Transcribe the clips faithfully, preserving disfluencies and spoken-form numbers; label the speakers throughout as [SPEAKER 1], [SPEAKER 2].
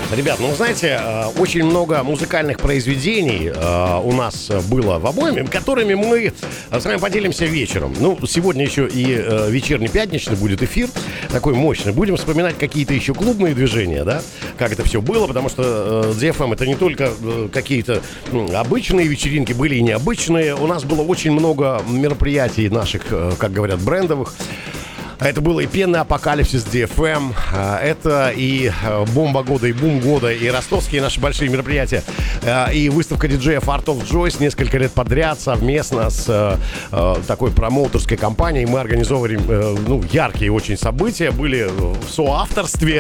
[SPEAKER 1] Ребят, ну, знаете, очень много музыкальных произведений у нас было в обойме, которыми мы с вами поделимся вечером. Ну, сегодня еще и вечерний пятничный будет эфир, такой мощный. Будем вспоминать какие-то еще клубные движения, да, как это все было, потому что ди эф эм это не только какие-то обычные вечеринки, были и необычные. У нас было очень много мероприятий наших, как говорят, брендовых. Это было и пенный апокалипсис ди эф эм, это и бомба года, и бум года, и ростовские наши большие мероприятия, и выставка диджеев Art of Joyce несколько лет подряд совместно с такой промоутерской компанией. Мы организовывали ну, яркие очень события, были в соавторстве.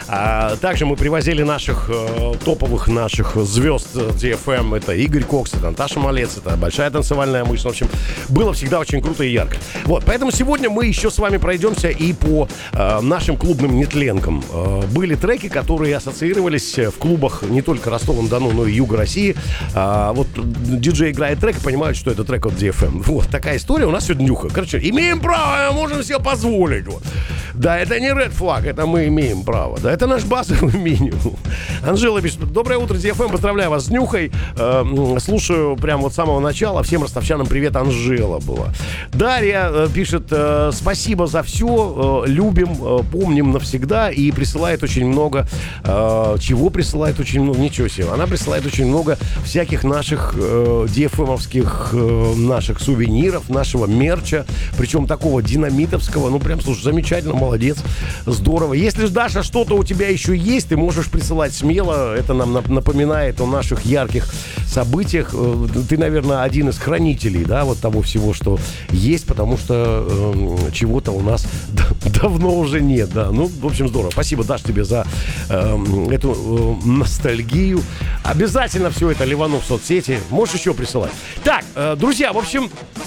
[SPEAKER 1] Также мы привозили наших топовых наших звезд ди эф эм. Это Игорь Кокс, это Наташа Малец, это Большая танцевальная мышца. В общем, было всегда очень круто и ярко. Вот, поэтому сегодня мы еще с вами пройдем и по э, нашим клубным нетленкам. Э, были треки, которые ассоциировались в клубах не только Ростова-на-Дону, но и Юга России. Э, вот диджей играет трек и понимают, что это трек от ди эф эм. Вот такая история. У нас сегодня днюха. Короче, имеем право, можем себе позволить. Вот. Да, это не Red Flag, это мы имеем право. Да, это наш базовый минимум. Анжела пишет: доброе утро, ди эф эм, поздравляю вас с днюхой. Э, слушаю прямо вот с самого начала. Всем ростовчанам привет, Анжела была. Дарья э, пишет: э, спасибо за все. Все, э, любим, э, помним навсегда. И присылает очень много э, чего присылает очень много, ничего себе. Она присылает очень много всяких наших э, ди эф эм-овских э, наших сувениров, нашего мерча, причем такого динамитовского. Ну прям, слушай, замечательно, молодец, здорово. Если, Даша, что-то у тебя еще есть, ты можешь присылать смело. Это нам напоминает о наших ярких событиях. Ты, наверное, один из хранителей, да, вот того всего, что есть, потому что э, чего-то у нас давно уже нет, да. Ну, в общем, здорово. Спасибо, Даш, тебе за э, эту э, ностальгию. Обязательно все это ливану в соцсети. Можешь еще присылать. Так, э, друзья, в общем...